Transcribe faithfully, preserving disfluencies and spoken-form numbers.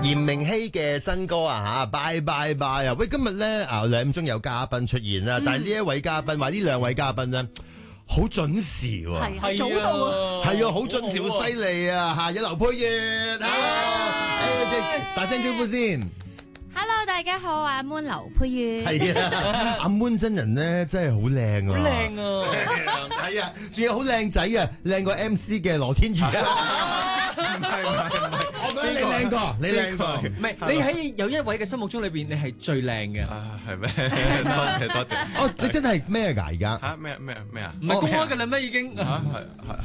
嚴明熙嘅新歌啊吓，拜拜拜啊！喂，今日咧啊兩點鐘有嘉賓出現啦，嗯、但係呢一位嘉賓，話呢兩位嘉賓咧好準時喎， 係係早到啊， 係啊，好準時，好犀利啊吓！有劉佩玥，誒，大聲招呼先。 Hello， 大家好，阿 Moon 劉佩玥。 係啊，阿 Moon 真人咧真係好靚啊， 好靚啊， 係啊，仲有好靚仔啊，靚過 M C 嘅羅天宇啊。唔係唔係唔係，我覺得你靚過，你靚過。 唔係，你喺有一位嘅心目中裏邊，你係最靚嘅。 啊，係咩？多謝多謝。 哦，你真係咩㗎而家？ 嚇咩咩咩啊？ 唔係公開㗎啦咩已經？ 嚇係係。